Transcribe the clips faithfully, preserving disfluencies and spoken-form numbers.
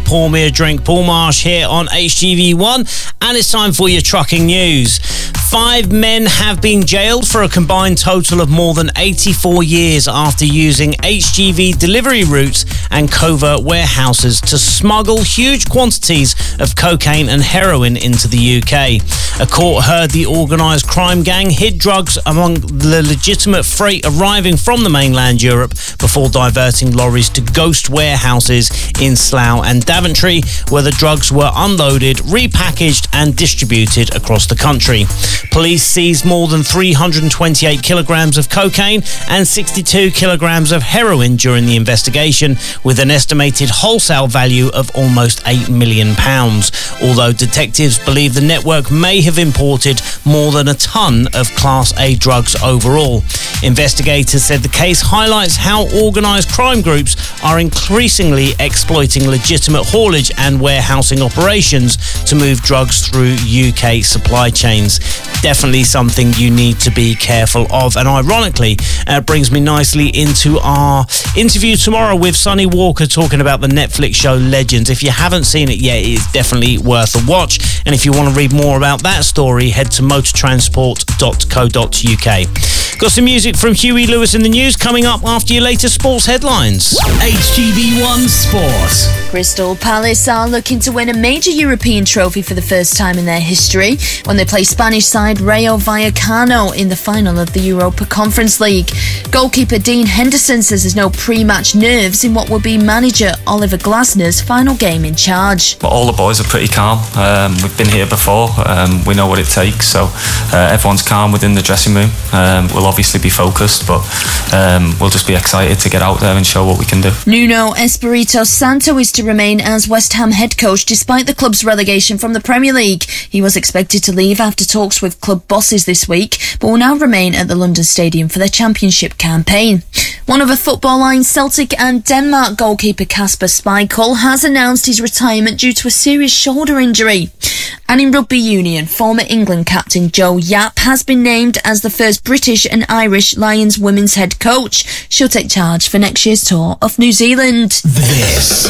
Pour Me a Drink. Paul Marsh here on H G V one, and it's time for your trucking news. Five men have been jailed for a combined total of more than eighty-four years after using H G V delivery routes and covert warehouses to smuggle huge quantities of cocaine and heroin into the U K. A court heard the organised crime gang hid drugs among the legitimate freight arriving from the mainland Europe before diverting lorries to ghost warehouses in Slough and Daventry, where the drugs were unloaded, repackaged and distributed across the country. Police seized more than three hundred twenty-eight kilograms of cocaine and sixty-two kilograms of heroin during the investigation, with an estimated wholesale value of almost eight million pounds, although detectives believe the network may have imported more than a ton of Class A drugs overall. Investigators said the case highlights how organised crime groups are increasingly exploiting legitimate haulage and warehousing operations to move drugs through U K supply chains. Definitely something you need to be careful of. And ironically, uh, brings me nicely into our interview tomorrow with Sonny Walker, talking about the Netflix show Legends. If you haven't seen it yet, it is definitely worth a watch. And if you want to read more about that story, head to motor transport dot co dot U K. Got some music from Huey Lewis in the news coming up after your latest sports headlines. H G V one Sport. Crystal Palace are looking to win a major European trophy for the first time in their history when they play Spanish side Rayo Vallecano in the final of the Europa Conference League. Goalkeeper Dean Henderson says there's no pre-match nerves in what will be manager Oliver Glasner's final game in charge. But all the boys are pretty calm. Um, we've been here before. Um, we know what it takes, so uh, everyone's calm within the dressing room. Um, we'll obviously be focused, but um, we'll just be excited to get out there and show what we can do. Nuno Espirito Santo is to remain as West Ham head coach despite the club's relegation from the Premier League. He was expected to leave after talks with club bosses this week, but will now remain at the London Stadium for their championship campaign. One of a football line, Celtic and Denmark goalkeeper Kasper Schmeichel has announced his retirement due to a serious shoulder injury. And in rugby union, former England captain Joe Yapp has been named as the first British and Irish Lions women's head coach. She'll take charge for next year's tour of New Zealand. This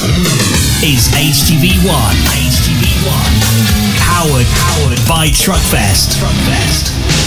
is H G V one. H G V one. Powered, powered by Truckfest. Truckfest.